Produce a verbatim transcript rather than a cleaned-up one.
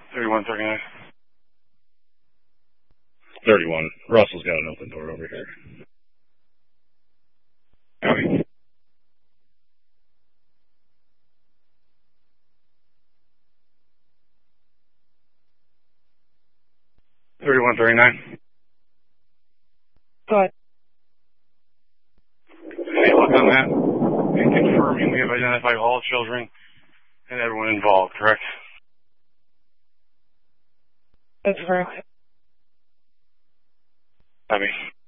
thirty-one thirty-nine. thirty-one. Russell's got an open door over here. Copy. thirty-one thirty-nine. Go ahead. Hey, look on that. And confirming we have identified all children and everyone involved, correct? That's correct. Copy.